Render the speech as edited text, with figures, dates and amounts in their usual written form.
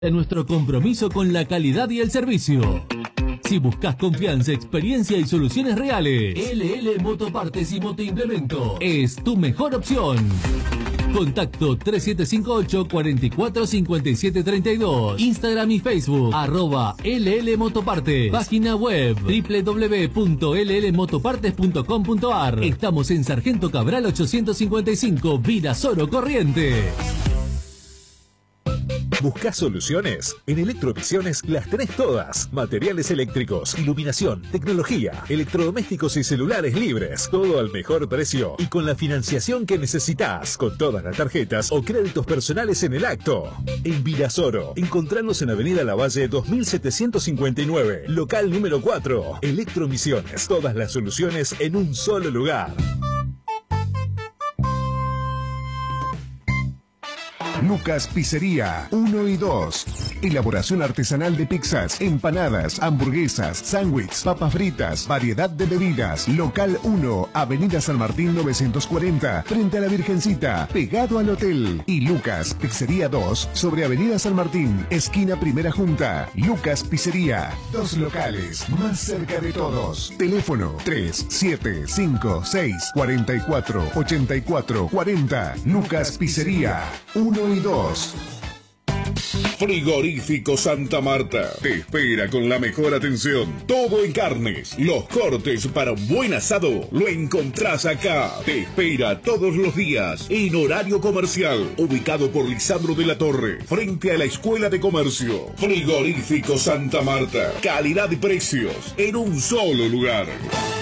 de nuestro compromiso con la calidad y el servicio. Si buscas confianza, experiencia y soluciones reales, LL Motopartes y Motoimplemento es tu mejor opción. Contacto 3758 44 57 32. Instagram y Facebook @LL Motopartes. Página web www.llmotopartes.com.ar. Estamos en Sargento Cabral 855, Virasoro, Corrientes. ¿Buscas soluciones? En Electrovisiones las tenés todas. Materiales eléctricos, iluminación, tecnología, electrodomésticos y celulares libres. Todo al mejor precio y con la financiación que necesitas. Con todas las tarjetas o créditos personales en el acto. En Virasoro, encontrarnos en Avenida Lavalle 2759, local número 4. Electrovisiones, todas las soluciones en un solo lugar. Lucas Pizzería 1 y 2. Elaboración artesanal de pizzas, empanadas, hamburguesas, sándwiches, papas fritas, variedad de bebidas. Local 1, Avenida San Martín 940, frente a la Virgencita, pegado al hotel. Y Lucas Pizzería 2, sobre Avenida San Martín, esquina Primera Junta. Lucas Pizzería, 2 locales, más cerca de todos. Teléfono 3756 44 84 40. Lucas Pizzería 1 y 2. Frigorífico Santa Marta te espera con la mejor atención. Todo en carnes. Los cortes para un buen asado lo encontrás acá. Te espera todos los días en horario comercial. Ubicado por Lisandro de la Torre, frente a la Escuela de Comercio. Frigorífico Santa Marta. Calidad y precios en un solo lugar.